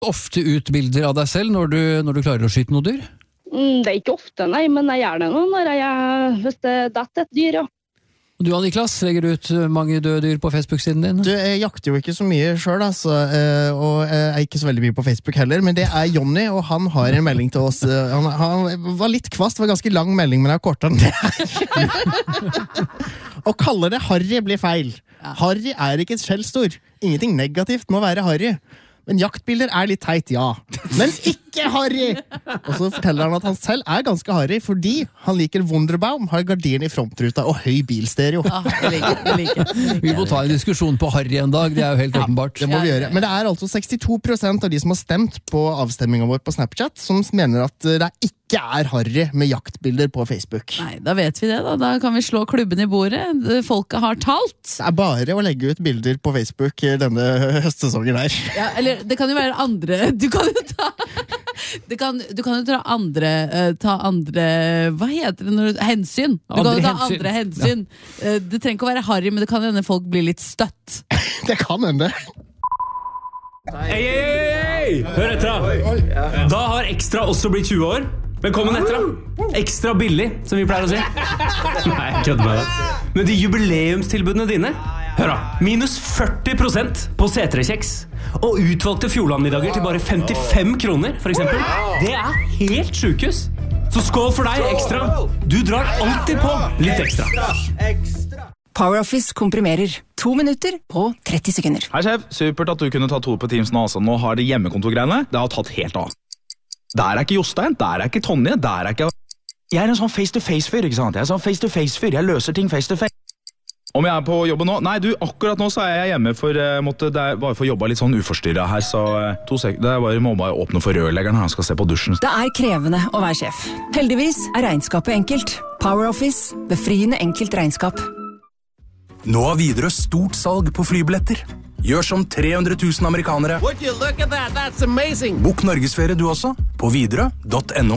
ofte ut bilder av deg selv når du klarer å skyte noe dyr? Det ikke ofte, nei, men jeg gjør det nå hvis det detter et dyr, ja. Og du, Niklas, legger du ut mange døde dyr på Facebook-siden din? Jeg jakter jo ikke så mye selv, altså, og jeg er ikke så veldig mye på Facebook heller, men det er Jonny, og han har en melding til oss. Han var litt kvast, det var en ganske lang melding, men jeg har kortet den der. Å kalle det Harry blir feil. Harry er ikke et skjellsord. Ingenting negativt må være Harry. Men jaktbilder er litt teit, ja. Men ikke Harry! Og så forteller han at han selv er ganske Harry, fordi han liker Wunderbaum, har gardin i frontruta og høy bilstereo. Ja, jeg liker. Vi må ta en diskusjon på Harry en dag, det er jo helt åpenbart. Det må vi gjøre. Men det er altså 62% av de som har stemt på avstemmingen vår på Snapchat, som mener at det ikke er Harry med jaktbilder på Facebook. Nei, da vet vi det da. Da kan vi slå klubben i bordet. Folket har talt. Det er bare å legge ut bilder på Facebook denne høstsesongen her. Ja, eller det kan jo være andre. Du kan jo ta andre hva heter det når hensyn? Du kan jo ta andre hensyn. Ja. Det trenger ikke å være Harry, men det kan hende folk blir litt støtt. Det kan hende. Hei! Hør etter da har Ekstra også blitt 20 år. Velkommen etter da. Ekstra billig, som vi pleier å si. Nei, jeg kødder med det. Men de jubileumstilbudene dine, hør da, minus 40% på C3-kjeks. Og utvalgte Fjordlandmiddager til bare 55 kroner, for eksempel. Det er helt sjukehus. Så skål for deg, Ekstra. Du drar alltid på litt ekstra. PowerOffice komprimerer 2 minutter på 30 sekunder. Hei sjef, supert at du kunne ta 2 på Teams nå. Altså. Nå har det hjemmekontorgreiene, det har tatt helt av. Der er ikke Jostein, der er ikke Tonje, der er ikke... Jeg er en sånn face-to-face-fyr, ikke sant? Jeg er sånn face-to-face-fyr, jeg løser ting face-to-face. Om jeg er på jobben nå? Nei, du, akkurat nå så er jeg hjemme, for det er bare for å jobbe litt sånn uforstyrret her, så det er bare, må bare åpne for rørleggeren her, han skal se på dusjen. Det er krevende å være sjef. Heldigvis er regnskapet enkelt. PowerOffice, befriende enkelt regnskap. Nå har Widerøe stort salg på flybilletter. Gjør som 300 000 amerikanere. Would you look at that? That's amazing. Bok Norgesferie du også, på widerøe.no.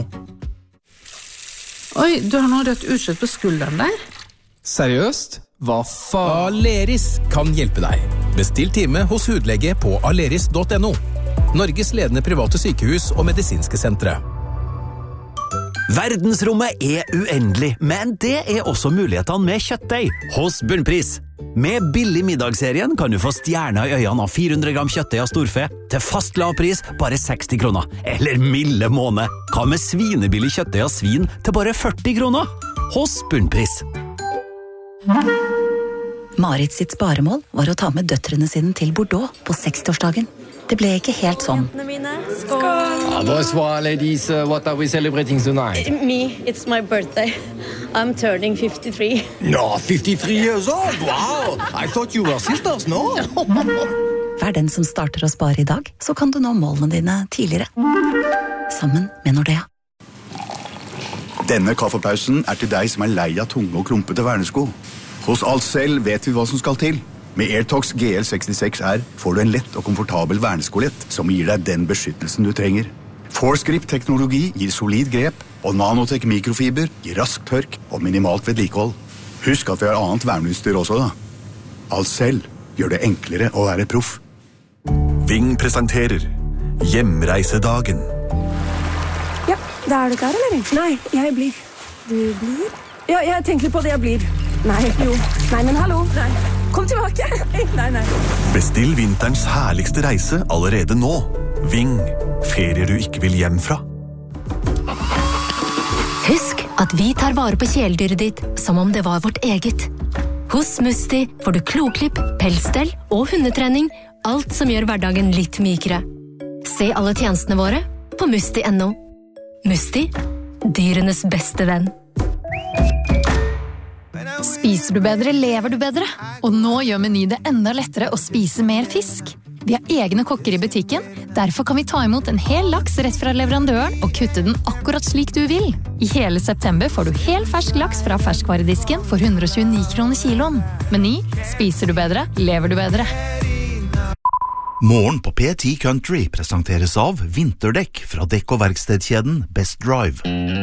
Oi, du har nå rødt utslett på skulderen der. Seriøst? Hva faen? Aleris kan hjelpe deg. Bestill time hos hudlege på aleris.no. Norges ledende private sykehus og medisinske sentre. Verdensrommet er uendelig, men det er også mulighetene med kjøttdeig hos Bunnpris. Med billig middagsserien kan du få stjerner i øynene av 400 gram kjøttdeig av storfe til fast lav pris, bare 60 kroner. Eller milde måned. Hva med svinebillig kjøttdeig av svin til bare 40 kroner? Hos Bunnpris. Marit sitt sparemål var å ta med døtrene sine til Bordeaux på 60-årsdagen. Det ble ikke helt sånn. Bonsoir, ladies. What are we celebrating tonight? Me, it's my birthday. I'm turning 53. No, 53 years old? Wow! I thought you were sisters, no? Vær den som starter å spare i dag, så kan du nå målene dine tidligere. Sammen med Nordea. Denne kaffepausen er til deg som er lei av tunge og klumpete vernesko. Hos Alcel vet vi hva som skal til. Med AirTox GL66R får du en lett og komfortabel verneskolett som gir deg den beskyttelsen du trenger. ForceGrip-teknologi gir solid grep, og Nanotech mikrofiber gir rask tørk og minimalt vedlikehold. Husk at vi har annet verneutstyr også da. Alcel gjør det enklere å være proff. Ving presenterer Hjemreisedagen. Ja, da er du klar, eller? Nei, jeg blir. Du blir? Ja, jeg tenker på det jeg blir. Nei, jo. Nei, men hallo. Nei. Kom tilbake. Nei. Bestill vinterens herligste reise allerede nå. Ving. Ferier du ikke vil hjem fra. Husk at vi tar vare på kjæledyret ditt som om det var vårt eget. Hos Musti får du kloklipp, pelsstell og hundetrening. Alt som gjør hverdagen litt mykere. Se alle tjenestene våre på musti.no. Musti, dyrenes beste venn. Spiser du bedre, lever du bedre. Og nå gjør Meny det enda lettere å spise mer fisk. Vi har egne kokker i butikken, derfor kan vi ta imot en hel laks rett fra leverandøren og kutte den akkurat slik du vil. I hele september får du hel fersk laks fra ferskvaredisken for 129 kroner kiloen. Meny, spiser du bedre, lever du bedre. Morgen på P10 Country presenteres av vinterdekk fra dekk- og verkstedkjeden Best Drive.